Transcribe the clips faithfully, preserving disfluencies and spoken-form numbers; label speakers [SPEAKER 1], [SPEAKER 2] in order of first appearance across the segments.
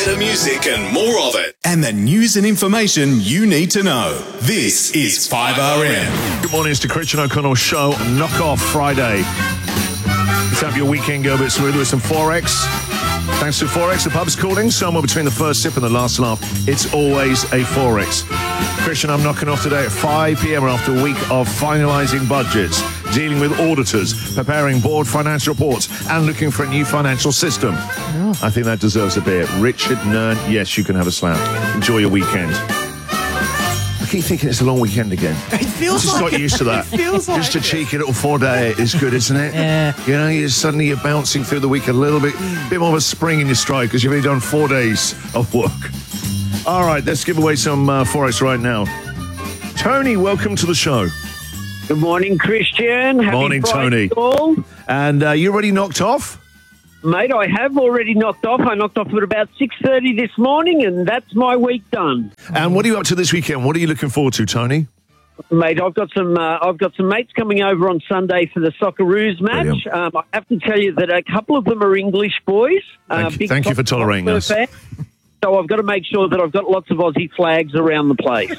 [SPEAKER 1] better music and more of it. And the news and information you need to know. This is five R M.
[SPEAKER 2] Good morning, it's the Christian O'Connell Show on Knock Off Friday. Let's have your weekend go a bit smooth with some Forex. Thanks to Forex, the pub's calling. Somewhere between the first sip and the last laugh, it's always a Forex. Christian, I'm knocking off today at five p.m. after a week of finalising budgets, dealing with auditors, preparing board financial reports, and looking for a new financial system. Oh. I think that deserves a beer. Richard Nern, yes, you can have a slap. Enjoy your weekend. I keep thinking it's a long weekend again.
[SPEAKER 3] It feels
[SPEAKER 2] just
[SPEAKER 3] like
[SPEAKER 2] got used to that.
[SPEAKER 3] It feels like
[SPEAKER 2] just a cheeky little four-day is good, isn't it?
[SPEAKER 3] Yeah.
[SPEAKER 2] You know, you suddenly you're bouncing through the week a little bit, bit more of a spring in your stride because you've only done four days of work. All right, let's give away some uh, Forex right now. Tony, welcome to the show.
[SPEAKER 4] Good morning, Christian. Happy
[SPEAKER 2] Morning,
[SPEAKER 4] Friday
[SPEAKER 2] Tony.
[SPEAKER 4] all.
[SPEAKER 2] And uh, you already knocked off?
[SPEAKER 4] Mate, I have already knocked off. I knocked off at about six thirty this morning, and that's my week done.
[SPEAKER 2] And what are you up to this weekend? What are you looking forward to, Tony?
[SPEAKER 4] Mate, I've got some uh, I've got some mates coming over on Sunday for the Socceroos match. Um, I have to tell you that a couple of them are English boys.
[SPEAKER 2] Thank,
[SPEAKER 4] uh,
[SPEAKER 2] you,
[SPEAKER 4] big
[SPEAKER 2] thank you for tolerating us.
[SPEAKER 4] Fan. So I've got to make sure that I've got lots of Aussie flags around the place.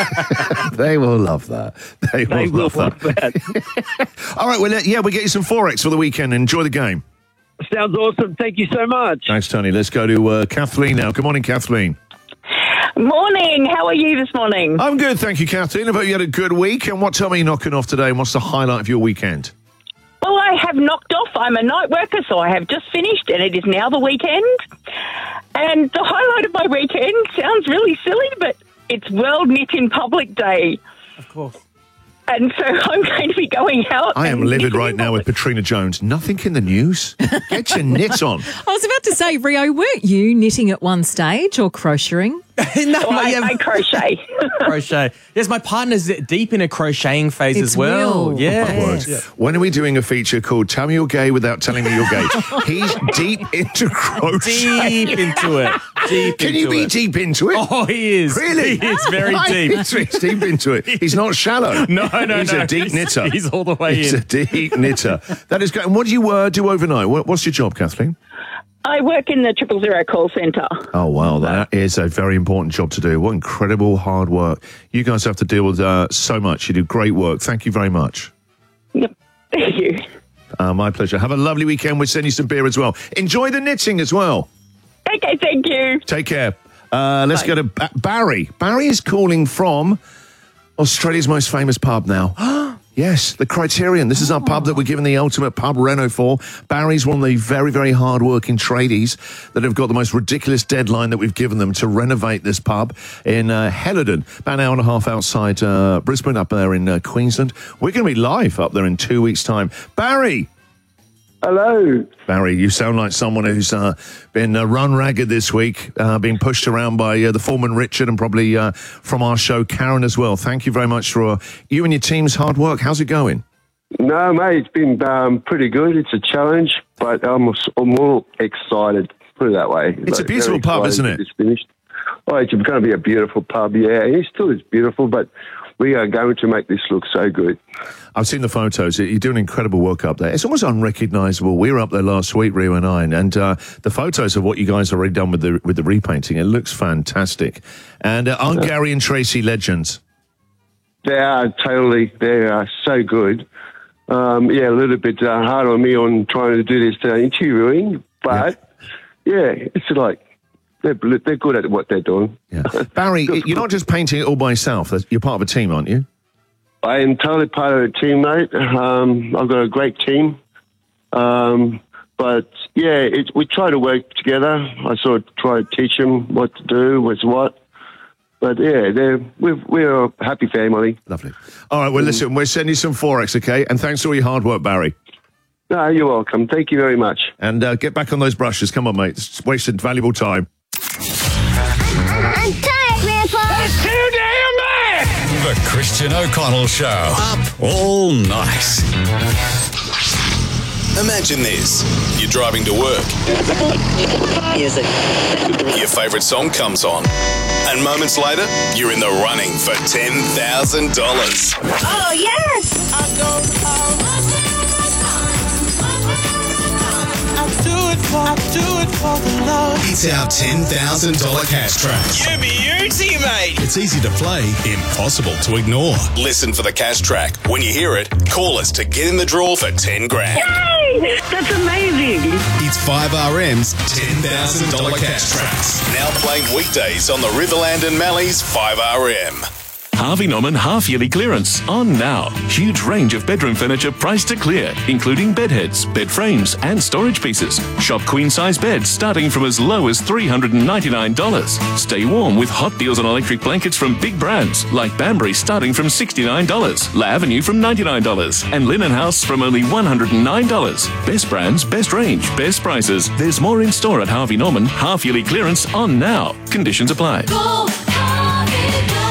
[SPEAKER 2] They will love that. They will,
[SPEAKER 4] They will
[SPEAKER 2] love
[SPEAKER 4] love
[SPEAKER 2] that.
[SPEAKER 4] that.
[SPEAKER 2] All right, well, uh, yeah, we'll get you some Forex for the weekend. Enjoy the game.
[SPEAKER 4] Sounds awesome. Thank you so much.
[SPEAKER 2] Thanks, Tony. Let's go to uh, Kathleen now. Good morning, Kathleen.
[SPEAKER 5] Morning. How are you this morning?
[SPEAKER 2] I'm good, thank you, Kathleen. I hope you had a good week. And what time are you knocking off today? And what's the highlight of your weekend?
[SPEAKER 5] Well, I have knocked off. I'm a night worker, so I have just finished, and it is now the weekend. And the highlight of my weekend sounds really silly, but it's World Knit in Public Day.
[SPEAKER 3] Of course.
[SPEAKER 5] And so I'm going to be going out.
[SPEAKER 2] I am livid right now with Katrina Jones. Nothing in the news. Get your knit on.
[SPEAKER 6] I was about to say, Rio, weren't you knitting at one stage or crocheting?
[SPEAKER 3] no,
[SPEAKER 5] So I,
[SPEAKER 3] yeah,
[SPEAKER 5] I crochet.
[SPEAKER 3] crochet. Yes, my partner's deep in a crocheting phase
[SPEAKER 6] It's
[SPEAKER 3] as well.
[SPEAKER 6] Will.
[SPEAKER 3] Yeah.
[SPEAKER 6] Yes.
[SPEAKER 3] Yeah.
[SPEAKER 2] When are we doing a feature called Tell Me You're Gay Without Telling Me You're Gay? He's deep into crochet.
[SPEAKER 3] Deep into it. Deep
[SPEAKER 2] Can
[SPEAKER 3] into
[SPEAKER 2] you be
[SPEAKER 3] it.
[SPEAKER 2] deep into it?
[SPEAKER 3] Oh, he is.
[SPEAKER 2] Really?
[SPEAKER 3] He is very deep.
[SPEAKER 2] He's, he's deep into it. He's not shallow.
[SPEAKER 3] No, no,
[SPEAKER 2] He's
[SPEAKER 3] no.
[SPEAKER 2] a deep
[SPEAKER 3] He's-
[SPEAKER 2] knitter.
[SPEAKER 3] he's all the way
[SPEAKER 2] He's
[SPEAKER 3] in.
[SPEAKER 2] a deep knitter. That is great. And what do you uh, do overnight? What, what's your job, Kathleen?
[SPEAKER 5] I work in the Triple Zero call centre.
[SPEAKER 2] Oh, wow. That is a very important job to do. What incredible hard work. You guys have to deal with uh, so much. You do great work. Thank you very much.
[SPEAKER 5] Yep. Thank you.
[SPEAKER 2] Uh, my pleasure. Have a lovely weekend. We'll send you some beer as well. Enjoy the knitting as well.
[SPEAKER 5] Okay, thank you.
[SPEAKER 2] Take care. Uh, let's go to ba- Barry. Barry is calling from Australia's most famous pub now. Yes, the Criterion. This is our pub that we're giving the ultimate pub reno for. Barry's one of the very, very hard-working tradies that have got the most ridiculous deadline that we've given them to renovate this pub in uh, Helidon, about an hour and a half outside uh, Brisbane, up there in uh, Queensland. We're going to be live up there in two weeks' time. Barry!
[SPEAKER 4] Hello.
[SPEAKER 2] Barry, you sound like someone who's uh, been uh, run ragged this week, uh, being pushed around by uh, the foreman Richard and probably uh, from our show Karen as well. Thank you very much for uh, you and your team's hard work. How's it going?
[SPEAKER 7] No, mate, it's been um, pretty good. It's a challenge, but I'm, I'm more excited, put it that way.
[SPEAKER 2] It's
[SPEAKER 7] Like,
[SPEAKER 2] a beautiful
[SPEAKER 7] very
[SPEAKER 2] pub,
[SPEAKER 7] excited
[SPEAKER 2] isn't
[SPEAKER 7] to
[SPEAKER 2] it?
[SPEAKER 7] get this finished. Oh, it's going to be a beautiful pub, yeah. It still is beautiful, but we are going to make this look so good.
[SPEAKER 2] I've seen the photos. You're doing incredible work up there. It's almost unrecognisable. We were up there last week, Rio and I, and uh, the photos of what you guys have already done with the with the repainting, it looks fantastic. And uh, aren't Gary and Tracy legends?
[SPEAKER 7] They are totally, they are so good. Um, yeah, a little bit uh, hard on me on trying to do this uh, interviewing, but yeah, it's like they're they're good at what they're doing.
[SPEAKER 2] Yeah. Barry, you're not just painting it all by yourself. You're part of a team, aren't you?
[SPEAKER 7] I am totally part of a team, mate. Um, I've got a great team. Um, but, yeah, it, we try to work together. I sort of try to teach them what to do, what's what. But, yeah, they're, we're, we're a happy family.
[SPEAKER 2] Lovely. All right, well, listen, we'll send you some Forex, okay? And thanks for all your hard work, Barry.
[SPEAKER 7] No, you're welcome. Thank you very much.
[SPEAKER 2] And uh, get back on those brushes. Come on, mate. It's wasted valuable time.
[SPEAKER 8] I'm tired, Grandpa.
[SPEAKER 1] It's too damn bad! The Christian O'Connell Show. Up all night. Imagine this. You're driving to work.
[SPEAKER 5] Music.
[SPEAKER 1] Your favourite song comes on. And moments later, you're in the running for ten thousand dollars.
[SPEAKER 8] Oh, yes.
[SPEAKER 9] I I'll do it for, I'll do it for the love.
[SPEAKER 1] It's our ten thousand dollars cash track.
[SPEAKER 9] You beauty, mate.
[SPEAKER 1] It's easy to play, impossible to ignore. Listen for the cash track. When you hear it, call us to get in the draw for ten grand.
[SPEAKER 5] Yay! That's amazing.
[SPEAKER 1] It's five R M's ten thousand dollars cash tracks. Now playing weekdays on the Riverland and Mallee's five R M.
[SPEAKER 10] Harvey Norman half-yearly clearance on now. Huge range of bedroom furniture priced to clear, including bed heads, bed frames and storage pieces. Shop queen-size beds starting from as low as three hundred ninety-nine dollars. Stay warm with hot deals on electric blankets from big brands like Banbury starting from sixty-nine dollars, La Avenue from ninety-nine dollars and Linen House from only one hundred nine dollars. Best brands, best range, best prices. There's more in store at Harvey Norman. Half-yearly clearance on now. Conditions apply.
[SPEAKER 8] Go, Harvey, go.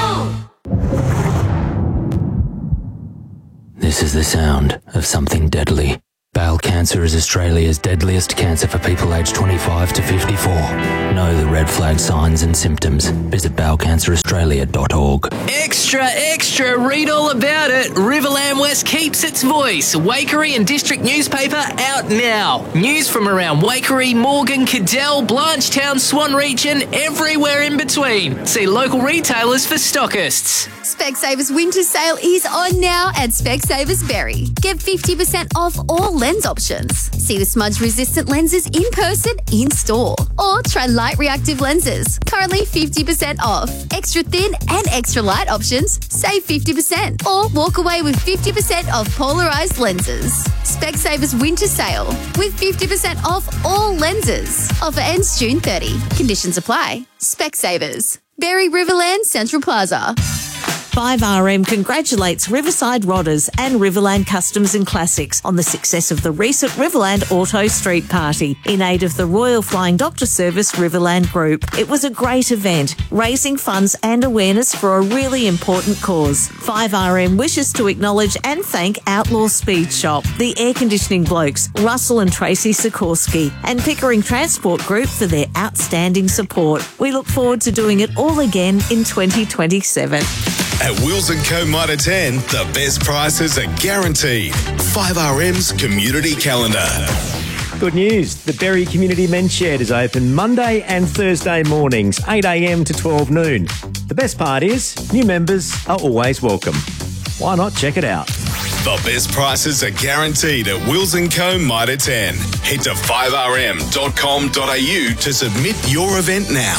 [SPEAKER 11] This is the sound of something deadly. Bowel cancer is Australia's deadliest cancer for people aged twenty-five to fifty-four. Know the red flag signs and symptoms. Visit bowel cancer australia dot org.
[SPEAKER 12] Extra, extra, read all about it. Riverland West keeps its voice. Waikerie and District newspaper out now. News from around Waikerie, Morgan, Cadell, Blanchetown, Swan region, everywhere in between. See local retailers for stockists.
[SPEAKER 13] Specsavers winter sale is on now at Specsavers Berry. Get fifty percent off all lens options. See the smudge-resistant lenses in person, in store. Or try light reactive lenses. Currently fifty percent off. Extra thin and extra light options, save fifty percent. Or walk away with fifty percent off polarized lenses. Specsavers winter sale with fifty percent off all lenses. Offer ends June thirtieth. Conditions apply. Specsavers. Berry Riverland Central Plaza.
[SPEAKER 14] five R M congratulates Riverside Rodders and Riverland Customs and Classics on the success of the recent Riverland Auto Street Party in aid of the Royal Flying Doctor Service Riverland Group. It was a great event, raising funds and awareness for a really important cause. five R M wishes to acknowledge and thank Outlaw Speed Shop, the Air Conditioning Blokes, Russell and Tracy Sikorsky, and Pickering Transport Group for their outstanding support. We look forward to doing it all again in twenty twenty-seven.
[SPEAKER 1] At Wills and Co Mitre ten, the best prices are guaranteed. five R M's community calendar.
[SPEAKER 15] Good news. The Berry Community Men's Shed is open Monday and Thursday mornings, eight a m to twelve noon. The best part is, new members are always welcome. Why not check it out?
[SPEAKER 1] The best prices are guaranteed at Wills and Co Mitre ten. Head to five R M dot com dot a u to submit your event now.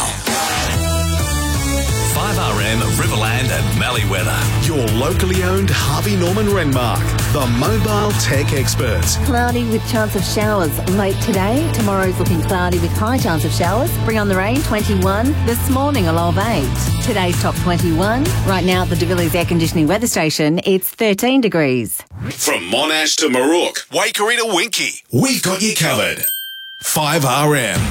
[SPEAKER 1] five R M Riverland and Mallee Weather. Your locally owned Harvey Norman Renmark, the mobile tech experts.
[SPEAKER 16] Cloudy with chance of showers late today. Tomorrow's looking cloudy with high chance of showers. Bring on the rain, twenty-one. This morning, a low of eight. Today's top twenty-one. Right now at the De Villiers Air Conditioning Weather Station, it's thirteen degrees.
[SPEAKER 1] From Monash to Marook, Waikerie to Winky, we've got you covered. five R M.